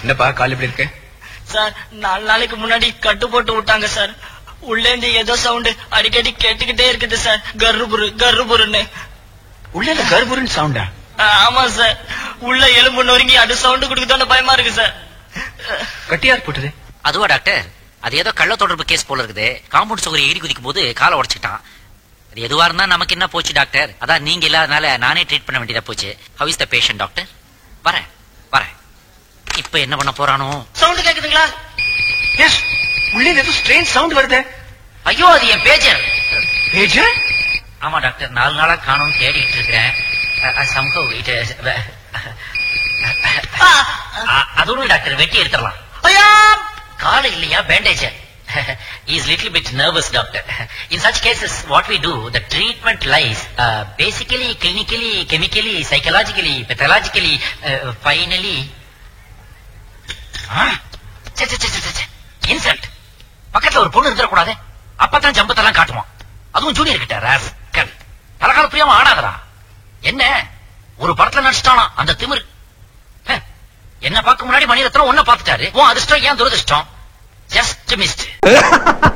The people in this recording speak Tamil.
என்னப்பா கால் எப்படி இருக்கு? சார் 4 நாளைக்கு முன்னாடி கட்டு போட்டு விட்டாங்க சார். உள்ளேந்து ஏதோ சவுண்ட் அடிக்கடி கேட்டுக்கிட்டே இருக்குது சார். கர்ருபுருன்னு. உள்ள கர்புருன்னு சவுண்டா? ஆமா சார். உள்ள எலும்பு நொறுங்கி அது சவுண்ட் குடுக்குதோன்னு பயமா இருக்கு சார். கட்டியார் போட்டது? அதுவா டாக்டர்? அது ஏதோ கள்ள தொடர்பு கேஸ் போல இருக்குது. காம்பவுண்ட் சுவரை ஏறி குதிக்கும் போது காலை உடைச்சிட்டான். அது எதுவா இருந்தா நமக்கு என்ன போச்சு டாக்டர்? அதான் நீங்க இல்லாதனால நானே ட்ரீட் பண்ண வேண்டியதா போச்சு. How is the patient doctor? வரேன். இப்ப என்ன பண்ண போறானோ? சவுண்ட் கேக்குதுங்களா? எஸ். உள்ளே ஏதோ ஸ்ட்ரேஞ்ச் சவுண்ட் வருது. ஐயோ, அது என் பேஜர். பேஜர்? ஆமா டாக்டர், 4 நாளா காணோம்னு தேடிட்டு இருக்கிறேன். அதுவும் டாக்டர் வெட்டி எடுத்துடலாம். காலை இல்லையா bandage. He is little bit nervous, doctor. In such cases, what we do, the treatment lies basically, clinically, chemically, psychologically, pathologically, finally. Insult. பக்கத்துல ஒரு பொண்ணு இருந்துடக்கூடாது. அப்பதான் ஜம்பத்தெல்லாம் காட்டுவான். அதுவும் ஜூனியர் கிட்ட. ராஸ்கல். தலகால பிரியாம ஆடாதரா. என்ன ஒரு படத்துல நடிச்சிட்டானா அந்த திமிரு. என்ன பார்க்க முன்னாடி மணிரத்னம் ஒன்ன பாத்துட்டாரு. அதிர்ஷ்டம் ஏன் துரதிர்ஷ்டம்? Just mist.